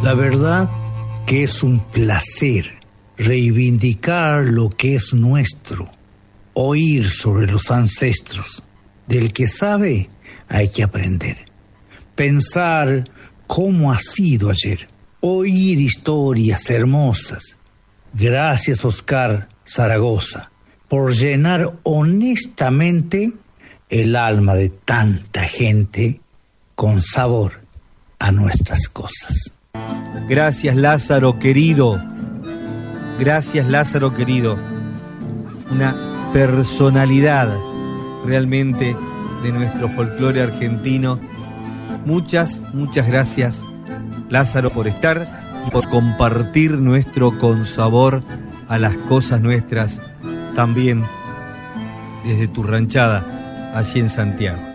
La verdad que es un placer reivindicar lo que es nuestro, oír sobre los ancestros. Del que sabe hay que aprender, pensar cómo ha sido ayer, oír historias hermosas. Gracias, Oscar Zaragoza, por llenar honestamente el alma de tanta gente con sabor a nuestras cosas. Gracias, Lázaro querido. Gracias, Lázaro querido. Una personalidad realmente de nuestro folclore argentino. Muchas gracias, Lázaro, por estar y por compartir nuestro consabor a las cosas nuestras también desde tu ranchada allí en Santiago.